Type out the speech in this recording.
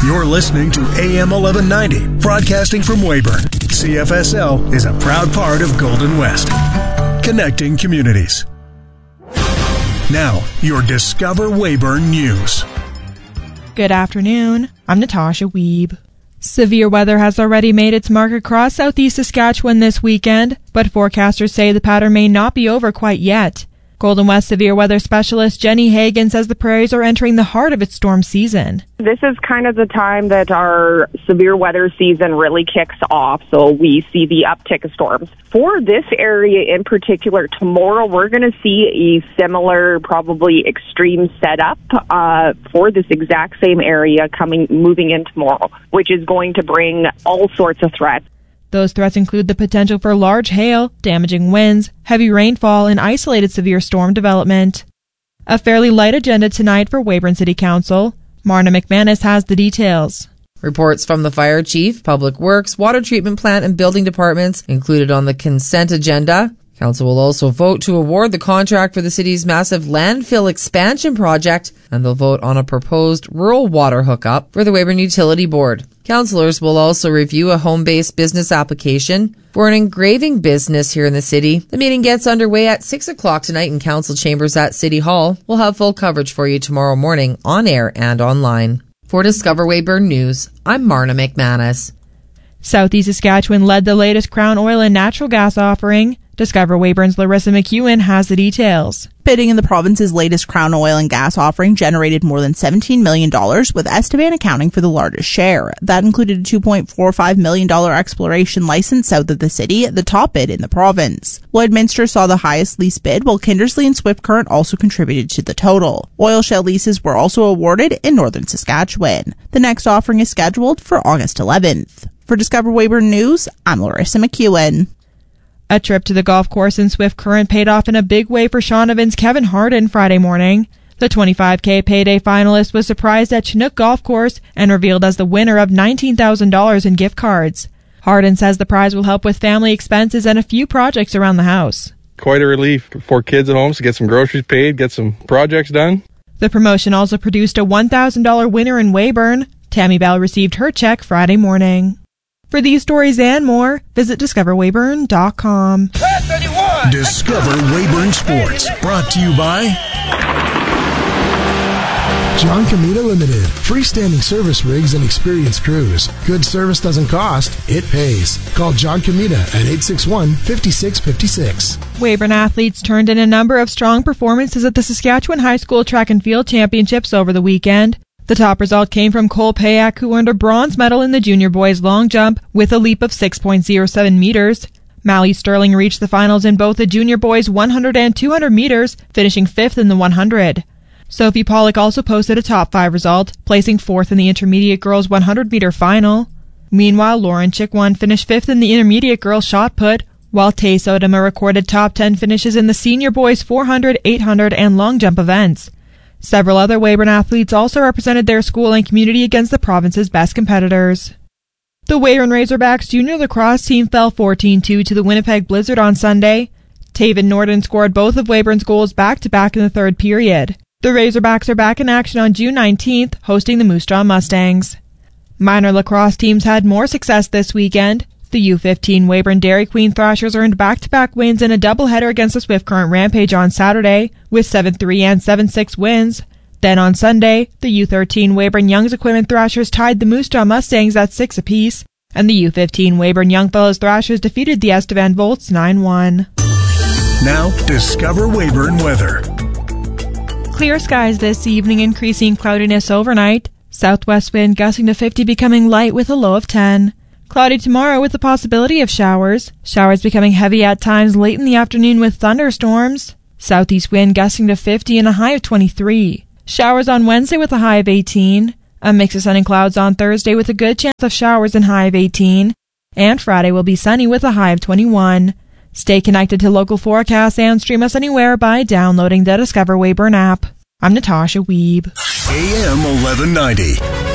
You're listening to AM 1190, broadcasting from Weyburn. CFSL is a proud part of Golden West, connecting communities. Now, your Discover Weyburn News. Good afternoon. I'm Natasha Wiebe. Severe weather has already made its mark across southeast Saskatchewan this weekend, but forecasters say the pattern may not be over quite yet. Golden West severe weather specialist Jenny Hagan says the prairies are entering the heart of its storm season. This is kind of the time that our severe weather season really kicks off, so we see the uptick of storms. For this area in particular, tomorrow we're going to see a similar, probably extreme setup for this exact same area moving in tomorrow, which is going to bring all sorts of threats. Those threats include the potential for large hail, damaging winds, heavy rainfall, and isolated severe storm development. A fairly light agenda tonight for Weyburn City Council. Marna McManus has the details. Reports from the fire chief, public works, water treatment plant, and building departments included on the consent agenda. Council will also vote to award the contract for the city's massive landfill expansion project, and they'll vote on a proposed rural water hookup for the Weyburn Utility Board. Councillors will also review a home-based business application for an engraving business here in the city. The meeting gets underway at 6 o'clock tonight in council chambers at City Hall. We'll have full coverage for you tomorrow morning on air and online. For Discover Weyburn News, I'm Marna McManus. Southeast Saskatchewan led the latest Crown Oil and natural gas offering. Discover Weyburn's Larissa McEwen has the details. Bidding in the province's latest Crown Oil and gas offering generated more than $17 million, with Estevan accounting for the largest share. That included a $2.45 million exploration license south of the city, the top bid in the province. Lloydminster saw the highest lease bid, while Kindersley and Swift Current also contributed to the total. Oil shale leases were also awarded in northern Saskatchewan. The next offering is scheduled for August 11th. For Discover Weyburn News, I'm Larissa McEwen. A trip to the golf course in Swift Current paid off in a big way for Shaughnavan's Kevin Harden Friday morning. The $25K payday finalist was surprised at Chinook Golf Course and revealed as the winner of $19,000 in gift cards. Harden says the prize will help with family expenses and a few projects around the house. Quite a relief for kids at home to get some groceries paid, get some projects done. The promotion also produced a $1,000 winner in Weyburn. Tammy Bell received her check Friday morning. For these stories and more, visit discoverweyburn.com. Discover Weyburn Sports, brought to you by John Comita Limited. Freestanding service rigs and experienced crews. Good service doesn't cost, it pays. Call John Comita at 861-5656. Weyburn athletes turned in a number of strong performances at the Saskatchewan High School Track and Field Championships over the weekend. The top result came from Cole Payak, who earned a bronze medal in the junior boys long jump with a leap of 6.07 meters. Mally Sterling reached the finals in both the junior boys 100 and 200 meters, finishing 5th in the 100. Sophie Pollock also posted a top 5 result, placing 4th in the intermediate girls 100-meter final. Meanwhile, Lauren Chickwon finished 5th in the intermediate girls shot put, while Tay Sodema recorded top 10 finishes in the senior boys 400, 800, and long jump events. Several other Weyburn athletes also represented their school and community against the province's best competitors. The Weyburn Razorbacks junior lacrosse team fell 14-2 to the Winnipeg Blizzard on Sunday. Taven Norton scored both of Weyburn's goals back-to-back in the third period. The Razorbacks are back in action on June 19th, hosting the Moose Jaw Mustangs. Minor lacrosse teams had more success this weekend. The U15 Weyburn Dairy Queen Thrashers earned back-to-back wins in a doubleheader against the Swift Current Rampage on Saturday, with 7-3 and 7-6 wins. Then on Sunday, the U13 Weyburn Young's Equipment Thrashers tied the Moose Jaw Mustangs at 6 apiece, and the U15 Weyburn Youngfellows Thrashers defeated the Estevan Volts 9-1. Now, Discover Weyburn weather. Clear skies this evening, increasing cloudiness overnight. Southwest wind gusting to 50, becoming light with a low of 10. Cloudy tomorrow with the possibility of showers. Showers becoming heavy at times late in the afternoon with thunderstorms. Southeast wind gusting to 50 and a high of 23. Showers on Wednesday with a high of 18. A mix of sun and clouds on Thursday with a good chance of showers and high of 18. And Friday will be sunny with a high of 21. Stay connected to local forecasts and stream us anywhere by downloading the Discover Weyburn app. I'm Natasha Wiebe. AM 1190.